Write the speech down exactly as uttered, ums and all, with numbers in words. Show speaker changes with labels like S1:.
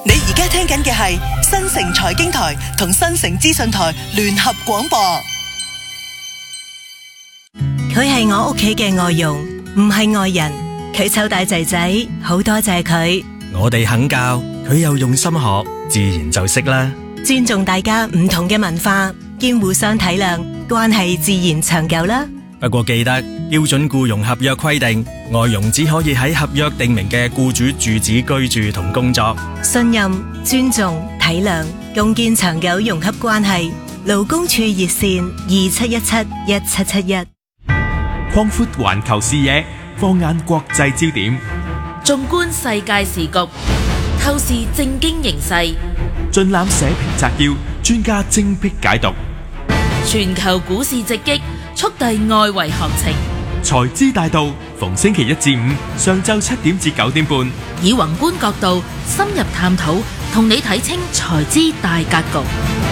S1: 你而家聽緊嘅係新城財經台同新城資訊台聯合廣播。
S2: 佢係我屋企嘅外傭，唔係外人。佢湊大仔仔，好多謝佢。
S3: 我哋肯教，佢又用心學，自然就識啦。
S2: 尊重大家唔同嘅文化，兼互相體諒，關係自然長久啦。
S3: 不過記得標準僱傭合約規定，外傭只可以喺合約訂明嘅僱主住址居住同工作。
S2: 信任、尊重、體諒，共建長久融洽關係。勞工處熱線二七一七一七七一。
S4: 擴闊環球視野，放眼國際焦點，
S5: 縱觀世界時局，透視政經形勢，
S4: 盡覽社評摘要，專家精闢解讀。
S5: 全球股市直擊，速遞外圍行情。
S4: 財資大道，逢星期一至五上晝七點至九點半，
S5: 以宏觀角度深入探討，同你睇清財資大格局。